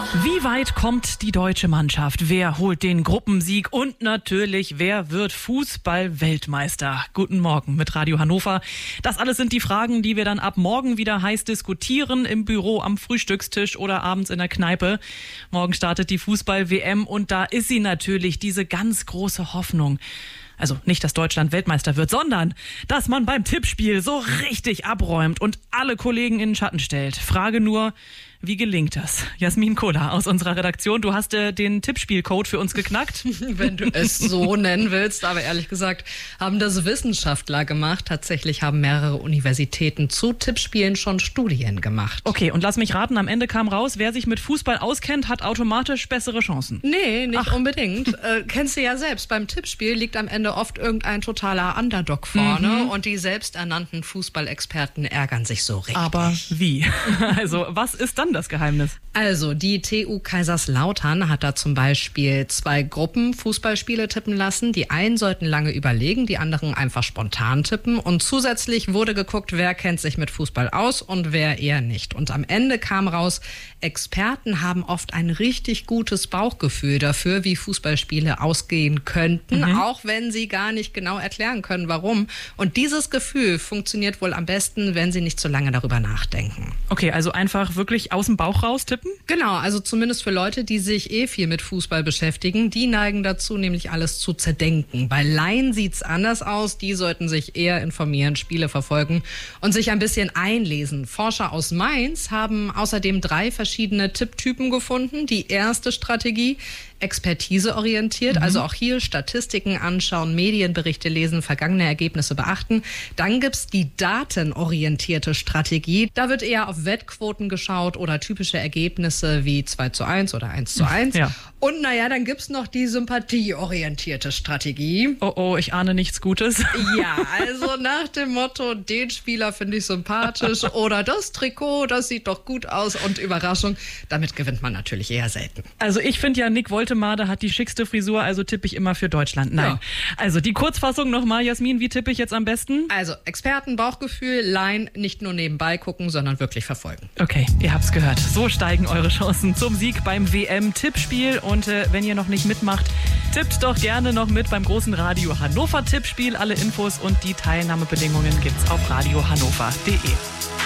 Wie weit kommt die deutsche Mannschaft? Wer holt den Gruppensieg? Und natürlich, wer wird Fußball-Weltmeister? Guten Morgen mit Radio Hannover. Das alles sind die Fragen, die wir dann ab morgen wieder heiß diskutieren, im Büro, am Frühstückstisch oder abends in der Kneipe. Morgen startet die Fußball-WM und da ist sie natürlich, diese ganz große Hoffnung. Also nicht, dass Deutschland Weltmeister wird, sondern dass man beim Tippspiel so richtig abräumt und alle Kollegen in den Schatten stellt. Frage nur, wie gelingt das? Jasmin Kohler aus unserer Redaktion, du hast den Tippspielcode für uns geknackt. Wenn du es so nennen willst, aber ehrlich gesagt haben das Wissenschaftler gemacht. Tatsächlich haben mehrere Universitäten zu Tippspielen schon Studien gemacht. Okay, und lass mich raten, am Ende kam raus, wer sich mit Fußball auskennt, hat automatisch bessere Chancen. Nee, nicht unbedingt. Kennst du ja selbst, beim Tippspiel liegt am Ende oft irgendein totaler Underdog vorne und die selbsternannten Fußballexperten ärgern sich so richtig. Aber wie? Also, was ist dann das Geheimnis? Also, die TU Kaiserslautern hat da zum Beispiel 2 Gruppen Fußballspiele tippen lassen. Die einen sollten lange überlegen, die anderen einfach spontan tippen. Und zusätzlich wurde geguckt, wer kennt sich mit Fußball aus und wer eher nicht. Und am Ende kam raus, Experten haben oft ein richtig gutes Bauchgefühl dafür, wie Fußballspiele ausgehen könnten, auch wenn sie gar nicht genau erklären können, warum. Und dieses Gefühl funktioniert wohl am besten, wenn sie nicht so lange darüber nachdenken. Okay, also einfach wirklich aus dem Bauch raus tippen? Genau, also zumindest für Leute, die sich viel mit Fußball beschäftigen, die neigen dazu, nämlich alles zu zerdenken. Bei Laien sieht's anders aus, die sollten sich eher informieren, Spiele verfolgen und sich ein bisschen einlesen. Forscher aus Mainz haben außerdem 3 verschiedene Tipptypen gefunden. Die erste Strategie, expertiseorientiert, also auch hier Statistiken anschauen, Medienberichte lesen, vergangene Ergebnisse beachten. Dann gibt's die datenorientierte Strategie. Da wird eher auf Wettquoten geschaut oder typische Ergebnisse wie 2:1 oder 1:1. Ja. Und dann gibt's noch die sympathieorientierte Strategie. Oh, ich ahne nichts Gutes. Ja, also nach dem Motto, den Spieler finde ich sympathisch oder das Trikot, das sieht doch gut aus und Überraschung, damit gewinnt man natürlich eher selten. Also ich finde ja, Nick Woltemade hat die schickste Frisur, also tippe ich immer für Deutschland. Nein. Ja. Also die Kurzfassung nochmal, Jasmin, wie tippe ich jetzt am besten? Also Experten, Bauchgefühl, Laien, nicht nur nebenbei gucken, sondern wirklich verfolgen. Okay, ihr habt's gehört. So steigen eure Chancen zum Sieg beim WM-Tippspiel. Und wenn ihr noch nicht mitmacht, tippt doch gerne noch mit beim großen Radio Hannover Tippspiel. Alle Infos und die Teilnahmebedingungen gibt's auf radiohannover.de.